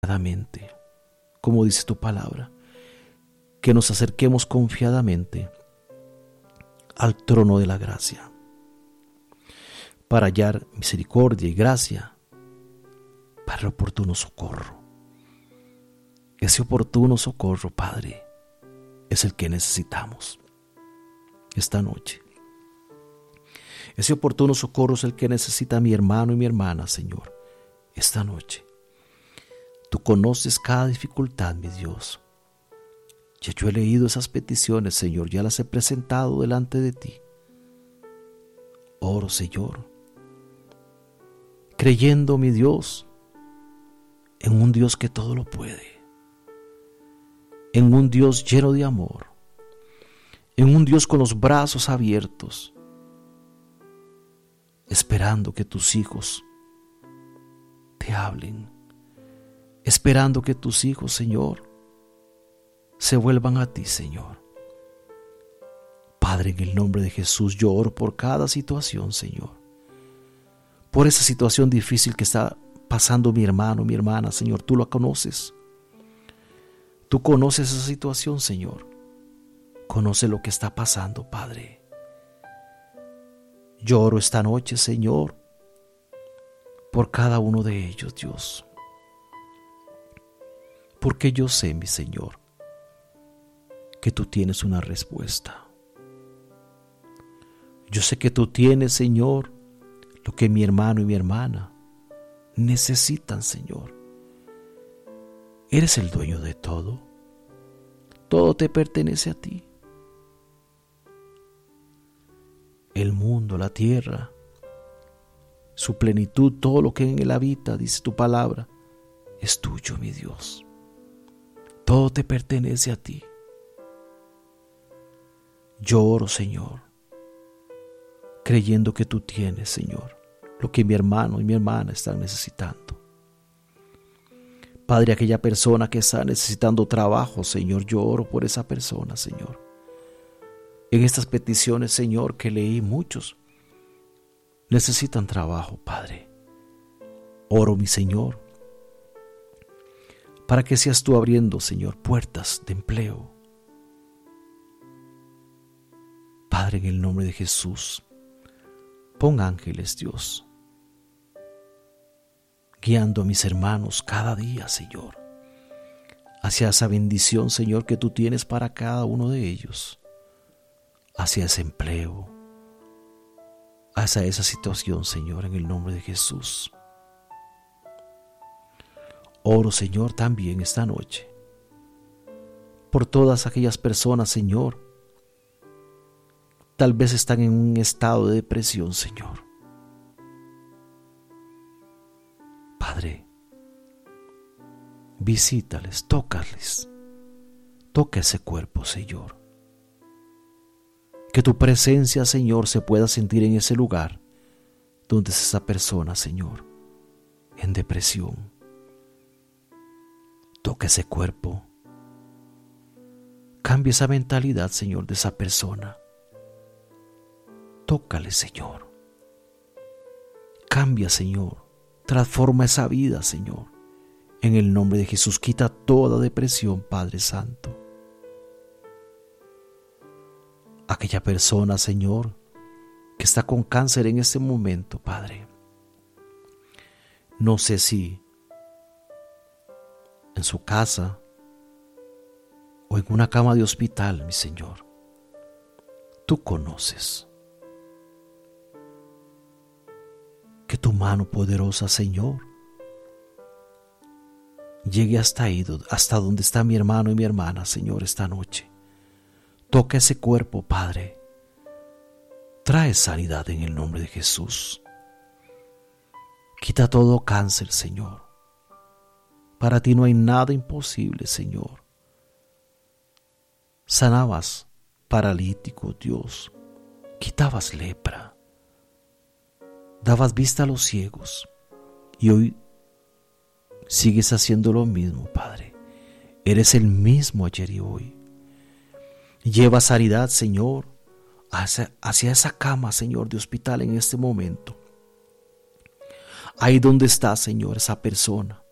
confiadamente, como dice tu palabra, que nos acerquemos confiadamente al trono de la gracia para hallar misericordia y gracia para el oportuno socorro. Ese oportuno socorro, Padre, es el que necesitamos esta noche. Ese oportuno socorro es el que necesita mi hermano y mi hermana, Señor, esta noche. Tú conoces cada dificultad, mi Dios. Ya yo he leído esas peticiones, Señor, ya las he presentado delante de ti. Oro, Señor, creyendo, mi Dios, en un Dios que todo lo puede, en un Dios lleno de amor, en un Dios con los brazos abiertos, esperando que tus hijos te hablen, esperando que tus hijos, Señor, se vuelvan a ti, Señor. Padre, en el nombre de Jesús, yo oro por cada situación, Señor. Por esa situación difícil que está pasando mi hermano, mi hermana, Señor, tú lo conoces. Tú conoces esa situación, Señor. Conoce lo que está pasando, Padre. Yo oro esta noche, Señor, por cada uno de ellos, Dios. Porque yo sé, mi Señor, que tú tienes una respuesta. Yo sé que tú tienes, Señor, lo que mi hermano y mi hermana necesitan, Señor. Eres el dueño de todo. Todo te pertenece a ti. El mundo, la tierra, su plenitud, todo lo que en él habita, dice tu palabra, es tuyo, mi Dios. Todo te pertenece a ti. Yo oro, Señor, creyendo que tú tienes, Señor, lo que mi hermano y mi hermana están necesitando. Padre, aquella persona que está necesitando trabajo, Señor, yo oro por esa persona, Señor. En estas peticiones, Señor, que leí, muchos necesitan trabajo, Padre. Oro, mi Señor, para que seas tú abriendo, Señor, puertas de empleo. Padre, en el nombre de Jesús, pon ángeles, Dios, guiando a mis hermanos cada día, Señor, hacia esa bendición, Señor, que tú tienes para cada uno de ellos, hacia ese empleo, hacia esa situación, Señor, en el nombre de Jesús. Oro, Señor, también esta noche por todas aquellas personas, Señor, tal vez están en un estado de depresión, Señor. Padre, visítales, tócales, toca ese cuerpo, Señor. Que tu presencia, Señor, se pueda sentir en ese lugar donde es esa persona, Señor, en depresión. Toca ese cuerpo. Cambia esa mentalidad, Señor, de esa persona. Tócale, Señor. Cambia, Señor. Transforma esa vida, Señor. En el nombre de Jesús, quita toda depresión, Padre Santo. Aquella persona, Señor, que está con cáncer en este momento, Padre. No sé si en su casa o en una cama de hospital, mi Señor. Tú conoces. Que tu mano poderosa, Señor, llegue hasta ahí, hasta donde está mi hermano y mi hermana, Señor, esta noche. Toca ese cuerpo, Padre. Trae sanidad en el nombre de Jesús. Quita todo cáncer, Señor. Para ti no hay nada imposible, Señor. Sanabas paralíticos, Dios. Quitabas lepra. Dabas vista a los ciegos. Y hoy sigues haciendo lo mismo, Padre. Eres el mismo ayer y hoy. Lleva sanidad, Señor, hacia esa cama, Señor, de hospital en este momento. Ahí donde está, Señor, esa persona.